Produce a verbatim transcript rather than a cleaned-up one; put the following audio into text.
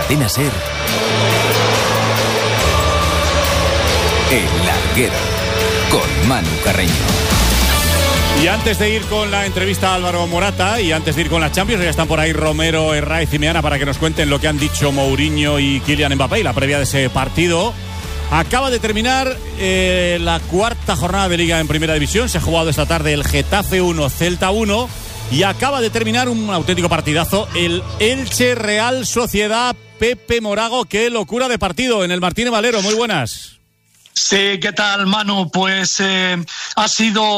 Cadena SER, El Larguero, con Manu Carreño. Y antes de ir con la entrevista a Álvaro Morata y antes de ir con la Champions, ya están por ahí Romero, Herraiz y Meana para que nos cuenten lo que han dicho Mourinho y Kylian Mbappé y la previa de ese partido. Acaba de terminar eh, la cuarta jornada de Liga en Primera División. Se ha jugado esta tarde el Getafe uno, Celta uno. Y acaba de terminar un auténtico partidazo, el Elche Real Sociedad. Pepe Morago, qué locura de partido en el Martínez Valero. Muy buenas. Sí, ¿qué tal, Manu? Pues eh, ha sido